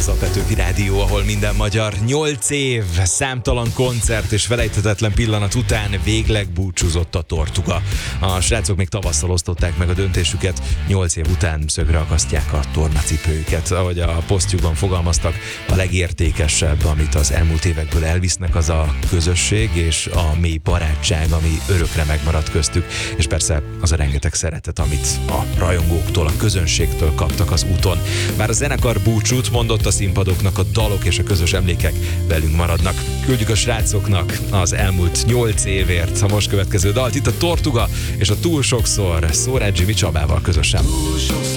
a Petőfi Rádió, ahol minden magyar. 8 év, számtalan koncert és felejthetetlen pillanat után végleg búcsúzott a Tortuga. A srácok még tavasszal osztották meg a döntésüket, 8 év után szögre akasztják a tornacipőjüket. Ahogy a posztjukban fogalmaztak, a legértékesebb, amit az elmúlt évekből elvisznek, az a közösség és a mély barátság, ami örökre megmaradt köztük, és persze az a rengeteg szeretet, amit a rajongóktól, a közönségtől kaptak az úton. Bár a zenekar búcsút mondott, a színpadoknak a dalok és a közös emlékek velünk maradnak. Küldjük a srácoknak az elmúlt 8 évért a most következő dalt. Itt a Tortuga és a Túl sokszor Szórágy Jimmy Csabával közösen.